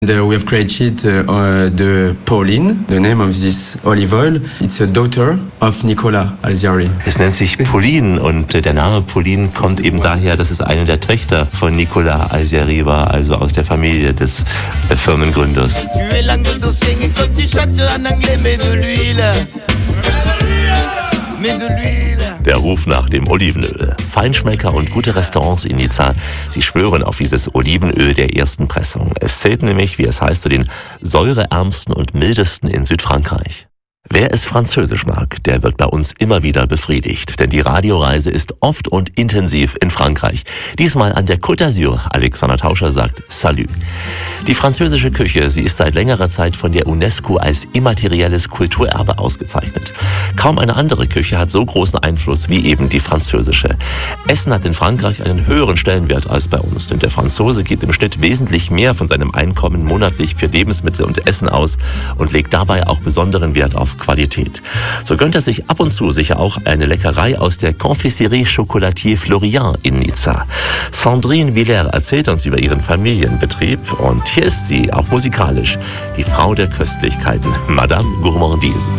We have created the Pauline, the name of this olive oil. It's a daughter of Nicolas Alzieri. Es nennt sich Pauline und der Name Pauline kommt eben daher, dass es eine der Töchter von Nicolas Alzieri war, also aus der Familie des Firmengründers. Der Ruf nach dem Olivenöl. Feinschmecker und gute Restaurants in Nizza, sie schwören auf dieses Olivenöl der ersten Pressung. Es zählt nämlich, wie es heißt, zu den säureärmsten und mildesten in Südfrankreich. Wer es französisch mag, der wird bei uns immer wieder befriedigt, denn die Radioreise ist oft und intensiv in Frankreich. Diesmal an der Côte d'Azur. Alexander Tauscher sagt Salut. Die französische Küche, sie ist seit längerer Zeit von der UNESCO als immaterielles Kulturerbe ausgezeichnet. Kaum eine andere Küche hat so großen Einfluss wie eben die französische. Essen hat in Frankreich einen höheren Stellenwert als bei uns, denn der Franzose gibt im Schnitt wesentlich mehr von seinem Einkommen monatlich für Lebensmittel und Essen aus und legt dabei auch besonderen Wert auf Qualität. So gönnt er sich ab und zu sicher auch eine Leckerei aus der Confiserie Chocolatier Florian in Nizza. Sandrine Villers erzählt uns über ihren Familienbetrieb und hier ist sie, auch musikalisch, die Frau der Köstlichkeiten, Madame Gourmandise.